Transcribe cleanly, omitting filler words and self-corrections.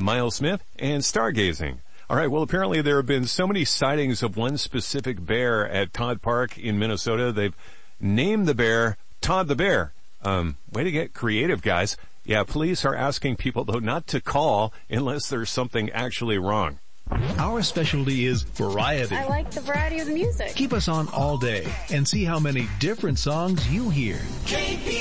Miles Smith, and stargazing. All right, well, apparently there have been so many sightings of one specific bear at Todd Park in Minnesota. They've named the bear Todd the Bear. Way to get creative, guys. Yeah, police are asking people, though, not to call unless there's something actually wrong. Our specialty is variety. I like the variety of the music. Keep us on all day and see how many different songs you hear.